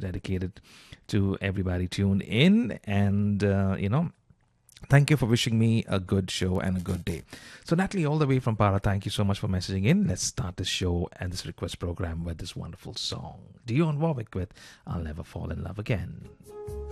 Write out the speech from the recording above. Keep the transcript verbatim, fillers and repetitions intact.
dedicated to everybody tuned in. And, uh, you know, thank you for wishing me a good show and a good day. So, Natalie, all the way from Para, thank you so much for messaging in. Let's start this show and this request program with this wonderful song. Dionne Warwick with I'll Never Fall in Love Again.